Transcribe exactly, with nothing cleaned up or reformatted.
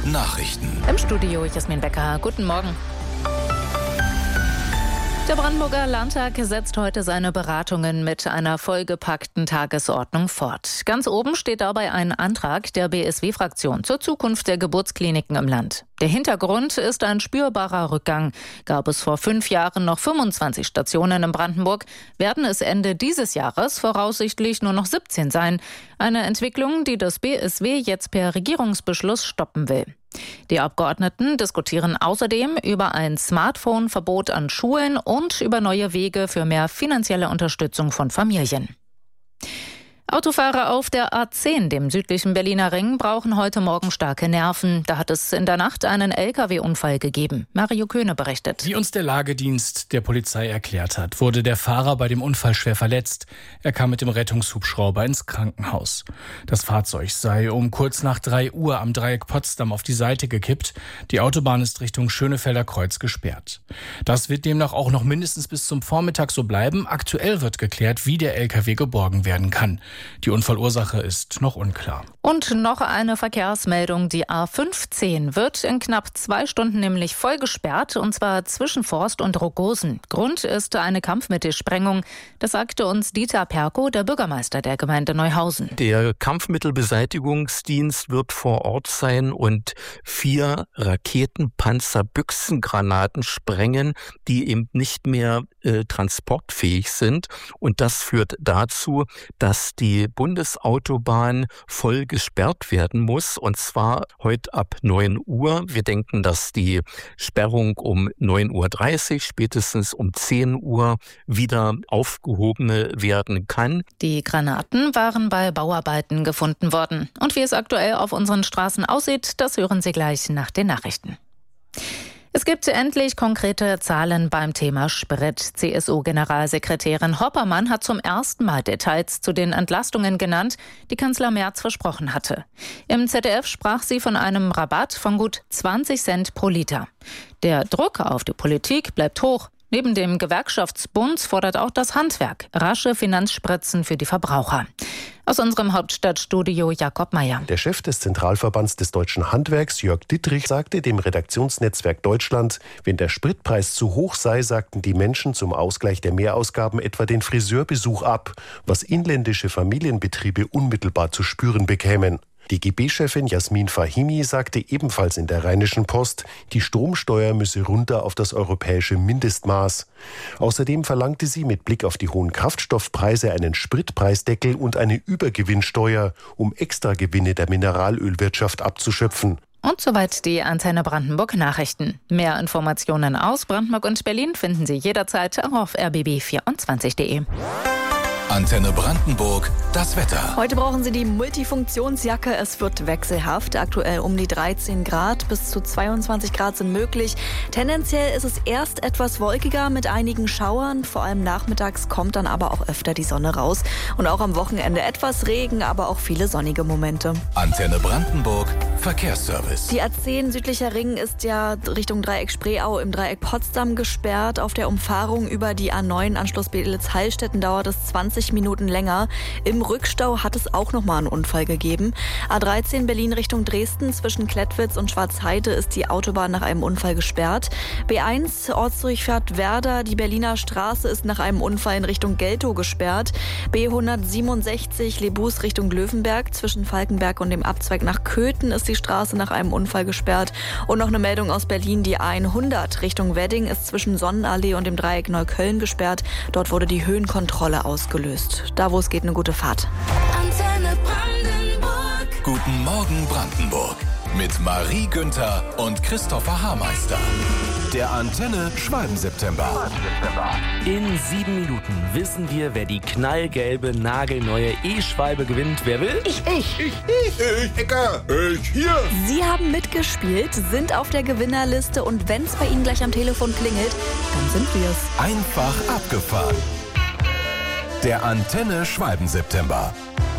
Nachrichten. Im Studio Jasmin Becker. Guten Morgen. Der Brandenburger Landtag setzt heute seine Beratungen mit einer vollgepackten Tagesordnung fort. Ganz oben steht dabei ein Antrag der B S W-Fraktion zur Zukunft der Geburtskliniken im Land. Der Hintergrund ist ein spürbarer Rückgang. Gab es vor fünf Jahren noch fünfundzwanzig Stationen in Brandenburg, werden es Ende dieses Jahres voraussichtlich nur noch siebzehn sein. Eine Entwicklung, die das B S W jetzt per Regierungsbeschluss stoppen will. Die Abgeordneten diskutieren außerdem über ein Smartphone-Verbot an Schulen und über neue Wege für mehr finanzielle Unterstützung von Familien. Autofahrer auf der A zehn, dem südlichen Berliner Ring, brauchen heute Morgen starke Nerven. Da hat es in der Nacht einen L K W-Unfall gegeben. Mario Köhne berichtet. Wie uns der Lagedienst der Polizei erklärt hat, wurde der Fahrer bei dem Unfall schwer verletzt. Er kam mit dem Rettungshubschrauber ins Krankenhaus. Das Fahrzeug sei um kurz nach drei Uhr am Dreieck Potsdam auf die Seite gekippt. Die Autobahn ist Richtung Schönefelder Kreuz gesperrt. Das wird demnach auch noch mindestens bis zum Vormittag so bleiben. Aktuell wird geklärt, wie der L K W geborgen werden kann. Die Unfallursache ist noch unklar. Und noch eine Verkehrsmeldung. Die A fünfzehn wird in knapp zwei Stunden nämlich voll gesperrt, und zwar zwischen Forst und Rogosen. Grund ist eine Kampfmittelsprengung. Das sagte uns Dieter Perko, der Bürgermeister der Gemeinde Neuhausen. Der Kampfmittelbeseitigungsdienst wird vor Ort sein und vier Raketenpanzerbüchsengranaten sprengen, die eben nicht mehr äh, transportfähig sind. Und das führt dazu, dass die die Bundesautobahn voll gesperrt werden muss, und zwar heute ab neun Uhr. Wir denken, dass die Sperrung um neun Uhr dreißig, spätestens um zehn Uhr wieder aufgehoben werden kann. Die Granaten waren bei Bauarbeiten gefunden worden. Und wie es aktuell auf unseren Straßen aussieht, das hören Sie gleich nach den Nachrichten. Es gibt endlich konkrete Zahlen beim Thema Sprit. C S U-Generalsekretärin Hoppermann hat zum ersten Mal Details zu den Entlastungen genannt, die Kanzler Merz versprochen hatte. Im Z D F sprach sie von einem Rabatt von gut zwanzig Cent pro Liter. Der Druck auf die Politik bleibt hoch. Neben dem Gewerkschaftsbund fordert auch das Handwerk rasche Finanzspritzen für die Verbraucher. Aus unserem Hauptstadtstudio Jakob Meyer. Der Chef des Zentralverbands des deutschen Handwerks, Jörg Dittrich, sagte dem Redaktionsnetzwerk Deutschland, wenn der Spritpreis zu hoch sei, sagten die Menschen zum Ausgleich der Mehrausgaben etwa den Friseurbesuch ab, was inländische Familienbetriebe unmittelbar zu spüren bekämen. Die G B-Chefin Jasmin Fahimi sagte ebenfalls in der Rheinischen Post, die Stromsteuer müsse runter auf das europäische Mindestmaß. Außerdem verlangte sie mit Blick auf die hohen Kraftstoffpreise einen Spritpreisdeckel und eine Übergewinnsteuer, um Extragewinne der Mineralölwirtschaft abzuschöpfen. Und soweit die Antenne Brandenburg Nachrichten. Mehr Informationen aus Brandenburg und Berlin finden Sie jederzeit auch auf r b b vierundzwanzig punkt de. Antenne Brandenburg, das Wetter. Heute brauchen Sie die Multifunktionsjacke. Es wird wechselhaft. Aktuell um die dreizehn Grad. Bis zu zweiundzwanzig Grad sind möglich. Tendenziell ist es erst etwas wolkiger mit einigen Schauern. Vor allem nachmittags kommt dann aber auch öfter die Sonne raus. Und auch am Wochenende etwas Regen, aber auch viele sonnige Momente. Antenne Brandenburg, Verkehrsservice. Die A zehn südlicher Ring ist ja Richtung Dreieck Spreeau im Dreieck Potsdam gesperrt. Auf der Umfahrung über die A neun Anschluss Beelitz-Heilstätten dauert es zwanzig Minuten länger. Im Rückstau hat es auch nochmal einen Unfall gegeben. A dreizehn Berlin Richtung Dresden zwischen Klettwitz und Schwarzheide ist die Autobahn nach einem Unfall gesperrt. B eins Ortsdurchfahrt Werder, die Berliner Straße ist nach einem Unfall in Richtung Geltow gesperrt. B hundertsiebenundsechzig Lebus Richtung Löwenberg zwischen Falkenberg und dem Abzweig nach Köthen ist die Straße nach einem Unfall gesperrt. Und noch eine Meldung aus Berlin, die hundert Richtung Wedding ist zwischen Sonnenallee und dem Dreieck Neukölln gesperrt. Dort wurde die Höhenkontrolle ausgelöst. Da, wo es geht, eine gute Fahrt. Antenne Brandenburg. Guten Morgen Brandenburg. Mit Marie Günther und Christopher Haarmeister. Der Antenne Schwalben-September. In sieben Minuten wissen wir, wer die knallgelbe, nagelneue E-Schwalbe gewinnt. Wer will? Ich, ich. Ich, ich. Ich, Ecker. Ich, hier. Sie haben mitgespielt, sind auf der Gewinnerliste und wenn es bei Ihnen gleich am Telefon klingelt, dann sind wir es. Einfach abgefahren. Der Antenne Schwalben-September.